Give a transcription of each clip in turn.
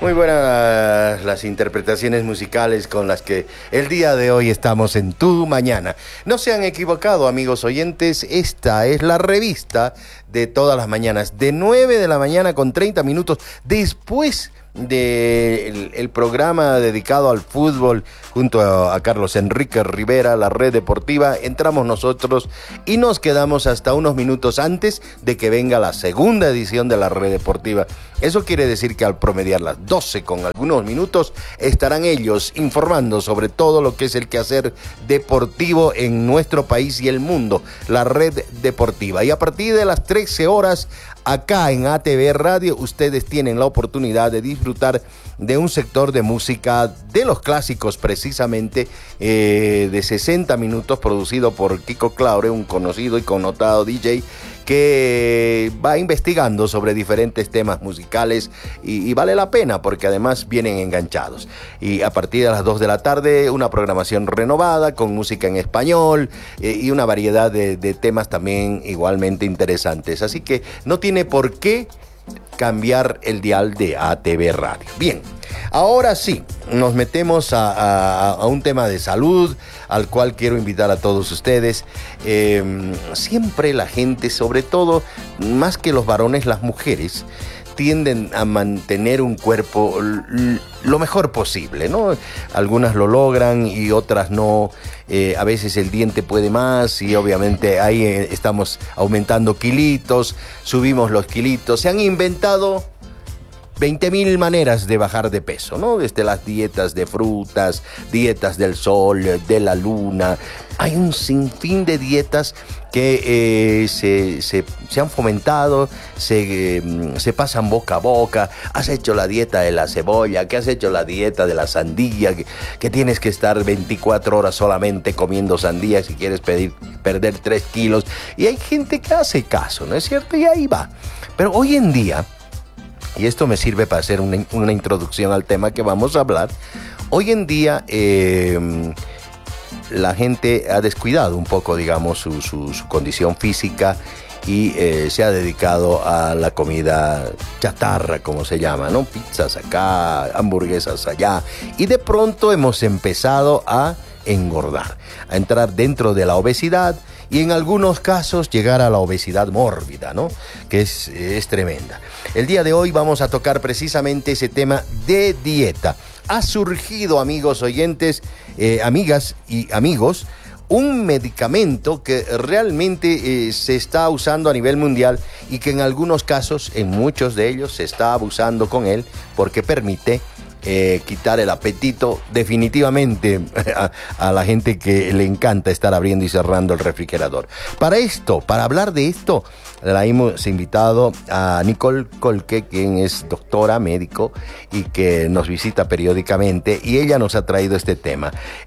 Muy buenas las interpretaciones musicales con las que el día de hoy estamos en Tu Mañana. No se han equivocado, amigos oyentes, esta es la revista de todas las mañanas, de 9 de la mañana con 30 minutos, después del programa dedicado al fútbol junto a Carlos Enrique Rivera, la Red Deportiva. Entramos nosotros y nos quedamos hasta unos minutos antes de que venga la segunda edición de la Red Deportiva. Eso quiere decir que al promediar las 12 con algunos minutos estarán ellos informando sobre todo lo que es el quehacer deportivo en nuestro país y el mundo, la Red Deportiva. Y a partir de las 13 horas acá en ATV Radio ustedes tienen la oportunidad de disfrutar de un sector de música de los clásicos precisamente, de 60 minutos, producido por Kiko Claure, un conocido y connotado DJ que va investigando sobre diferentes temas musicales y vale la pena porque además vienen enganchados. Y a partir de las 2 de la tarde una programación renovada con música en español y una variedad de temas también igualmente interesantes. Así que no tiene por qué cambiar el dial de ATV Radio. Bien, ahora sí, nos metemos a un tema de salud al cual quiero invitar a todos ustedes. Siempre la gente, sobre todo, más que los varones, las mujeres, tienden a mantener un cuerpo lo mejor posible, ¿no? Algunas lo logran y otras no. A veces el diente puede más y obviamente ahí estamos aumentando kilitos, subimos los kilitos. Se han inventado 20.000 maneras de bajar de peso, ¿no? Desde las dietas de frutas, dietas del sol, de la luna. Hay un sinfín de dietas que se han fomentado, se pasan boca a boca. Has hecho la dieta de la cebolla, que has hecho la dieta de la sandía, que tienes que estar 24 horas solamente comiendo sandía si quieres perder 3 kilos. Y hay gente que hace caso, ¿no es cierto? Y ahí va. Pero hoy en día, y esto me sirve para hacer una introducción al tema que vamos a hablar. Hoy en día la gente ha descuidado un poco, digamos, su condición física y se ha dedicado a la comida chatarra, como se llama, ¿no? Pizzas acá, hamburguesas allá. Y de pronto hemos empezado a engordar, a entrar dentro de la obesidad y en algunos casos llegar a la obesidad mórbida, ¿no? Que es tremenda. El día de hoy vamos a tocar precisamente ese tema de dieta. Ha surgido, amigos oyentes, amigas y amigos, un medicamento que realmente se está usando a nivel mundial y que en algunos casos, en muchos de ellos, se está abusando con él porque permite quitar el apetito definitivamente a la gente que le encanta estar abriendo y cerrando el refrigerador. Para hablar de esto, la hemos invitado a Nicole Colque, quien es doctora, médico y que nos visita periódicamente, y ella nos ha traído este tema.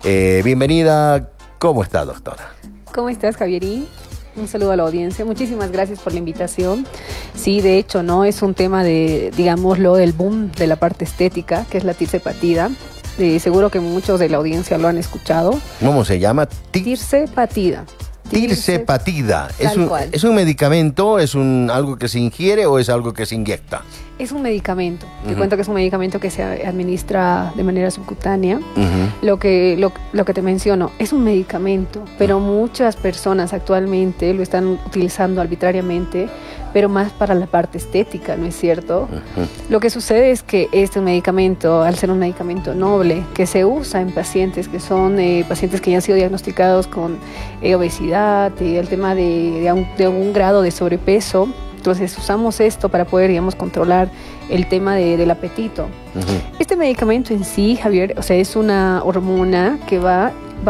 Bienvenida. ¿Cómo está, doctora? ¿Cómo estás, Javierín? Un saludo a la audiencia. Muchísimas gracias por la invitación. Sí, de hecho, ¿no? Es un tema de, digámoslo, del boom de la parte estética, que es la tirsepatida. Seguro que muchos de la audiencia lo han escuchado. ¿Cómo se llama? Tirsepatida. Tirsepatida. ¿Es un medicamento? ¿Es algo que se ingiere o es algo que se inyecta? Es un medicamento. Te cuento que es un medicamento que se administra de manera subcutánea. Lo que te menciono, es un medicamento, pero muchas personas actualmente lo están utilizando arbitrariamente, pero más para la parte estética, ¿no es cierto? Lo que sucede es que este medicamento, al ser un medicamento noble, que se usa en pacientes que son pacientes que ya han sido diagnosticados con obesidad, el tema de algún grado de sobrepeso. Entonces usamos esto para poder, digamos, controlar el tema del apetito. Este medicamento en sí, Javier, o sea, es una hormona que va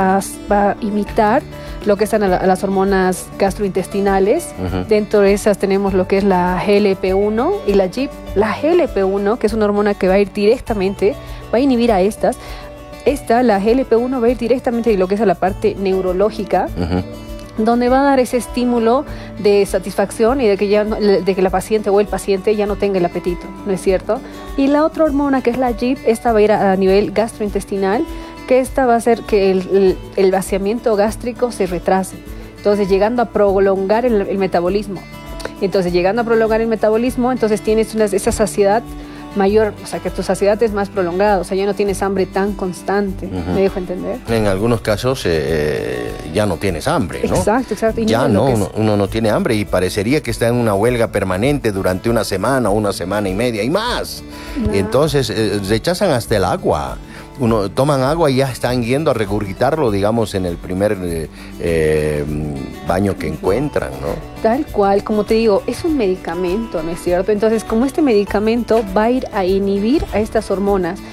a imitar lo que están a las hormonas gastrointestinales. Dentro de esas tenemos lo que es la GLP-1 y la GIP. La GLP-1, que es una hormona que va a ir directamente, va a inhibir a estas. La GLP-1 va a ir directamente de lo que es a la parte neurológica, donde va a dar ese estímulo de satisfacción y de que la paciente o el paciente ya no tenga el apetito, ¿no es cierto? Y la otra hormona, que es la GIP, esta va a ir a nivel gastrointestinal, que esta va a hacer que el vaciamiento gástrico se retrase, entonces llegando a prolongar el metabolismo. Entonces llegando a prolongar el metabolismo, entonces tienes esa saciedad mayor, o sea, que tu saciedad es más prolongada, o sea, ya no tienes hambre tan constante, ¿me dejo entender? En algunos casos ya no tienes hambre, ¿no? Exacto. Y ya uno no tiene hambre y parecería que está en una huelga permanente durante una semana y media y más. No. Entonces rechazan hasta el agua. Toman agua y ya están yendo a regurgitarlo, digamos, en el primer baño que encuentran, ¿no? Tal cual, como te digo, es un medicamento, ¿no es cierto? Entonces, como este medicamento va a ir a inhibir a estas hormonas